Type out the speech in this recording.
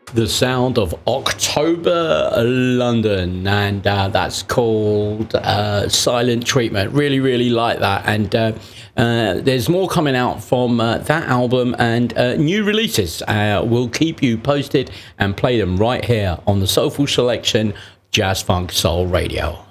The sound of October London, and that's called Silent Treatment. Really, really like that. And there's more coming out from that album and new releases. We'll keep you posted and play them right here on the Soulful Selection Jazz Funk Soul Radio.